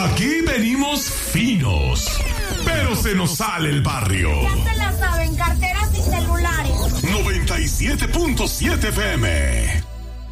Aquí venimos finos, pero se nos sale el barrio. Ya se la saben, carteras y celulares. 97.7 FM.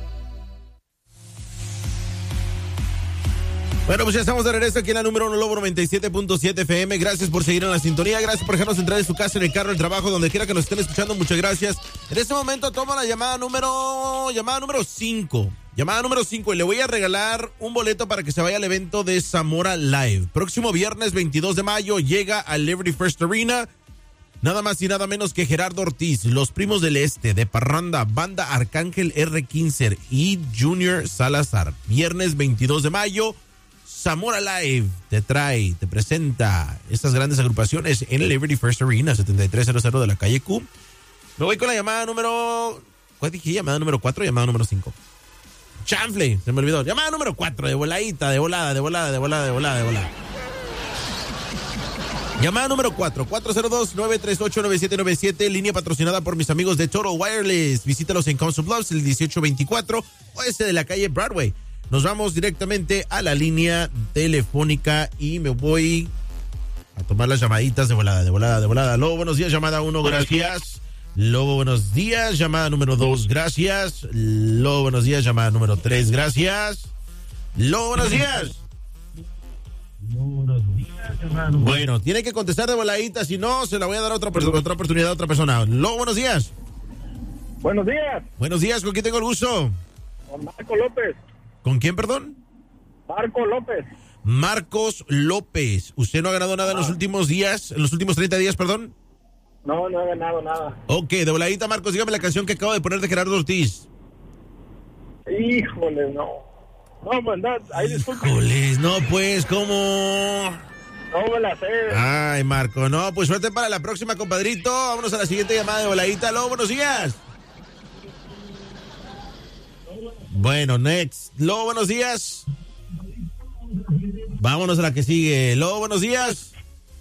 Bueno, pues ya estamos de regreso aquí en la número 1 Lobo 97.7 FM. Gracias por seguir en la sintonía. Gracias por dejarnos entrar en su casa, en el carro, en el trabajo, donde quiera que nos estén escuchando. Muchas gracias. En este momento tomo la llamada número 5. Llamada número 5 y le voy a regalar un boleto para que se vaya al evento de Zamora Live. Próximo viernes 22 de mayo llega al Liberty First Arena. Nada más y nada menos que Gerardo Ortiz, Los Primos del Este, de Parranda, Banda Arcángel R15 y Junior Salazar. Viernes 22 de mayo. Zamora Live te presenta estas grandes agrupaciones en el Liberty First Arena, 7300 de la calle Q. Me voy con la llamada número... ¿Cuál dije? ¿Llamada número 4 o llamada número 5? Chanfle, se me olvidó. Llamada número 4, de voladita, de volada. Llamada número 4, 402-938-9797, línea patrocinada por mis amigos de Total Wireless. Visítalos en Council Bluffs, el 1824, oeste de la calle Broadway. Nos vamos directamente a la línea telefónica y me voy a tomar las llamaditas de volada. Lobo, buenos días, llamada 1, gracias. Lobo, buenos días, llamada número 2, gracias. Lobo, buenos días, llamada número 3, gracias. Lobo, buenos días. Bueno, tiene que contestar de voladita, si no, se la voy a dar otra oportunidad a otra persona. Lobo, buenos días. Buenos días. Buenos días, ¿con quién tengo el gusto? Con Marco López. ¿Con quién, perdón? Marco López. Marcos López. ¿Usted no ha ganado nada en los últimos días, en los últimos 30 días, perdón? No, no he ganado nada. Ok, de voladita, Marcos, dígame la canción que acabo de poner de Gerardo Ortiz. Híjole, no. No, pues no, ahí disculpe. Híjoles, no, pues, ¿cómo? No me la sé. Ay, Marco, no, pues suerte para la próxima, compadrito. Vámonos a la siguiente llamada de voladita. Lobo, buenos días. Bueno, next. Lobo, buenos días. Vámonos a la que sigue. Lobo, buenos días.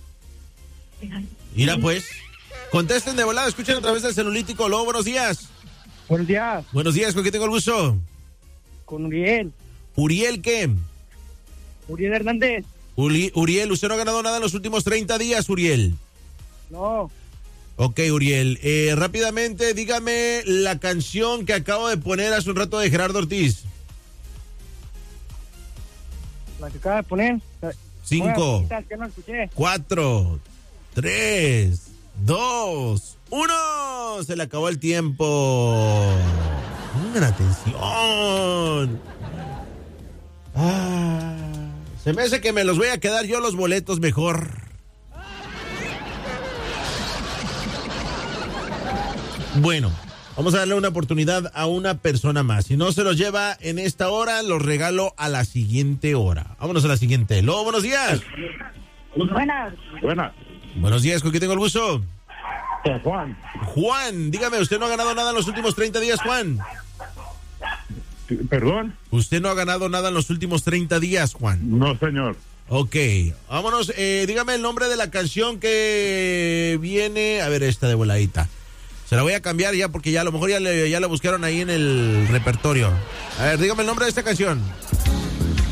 Mira, pues. Contesten de volada, escuchen a través del celulítico. Lobo, buenos días. Buenos días. Buenos días, ¿con quién tengo el gusto? Con Uriel. ¿Uriel qué? Uriel Hernández. Uriel, ¿usted no ha ganado nada en los últimos 30 días, Uriel? No. Ok, Uriel. Rápidamente, dígame la canción que acabo de poner hace un rato de Gerardo Ortiz. La que acaba de poner. 5, 4, 3, 2, 1. Se le acabó el tiempo. Pongan atención. Se me hace que me los voy a quedar yo los boletos mejor. Bueno, vamos a darle una oportunidad a una persona más. Si no se los lleva en esta hora, los regalo a la siguiente hora. Vámonos a la siguiente. Lobo, buenos días. Buenas. Buenas. Buenos días, ¿con quién tengo el gusto? Juan. Juan, dígame, ¿usted no ha ganado nada en los últimos 30 días, Juan? ¿Perdón? ¿Usted no ha ganado nada en los últimos 30 días, Juan? No, señor. Ok, vámonos, dígame el nombre de la canción que viene. A ver, esta de voladita. Se la voy a cambiar ya porque ya a lo mejor ya la buscaron ahí en el repertorio. A ver, dígame el nombre de esta canción.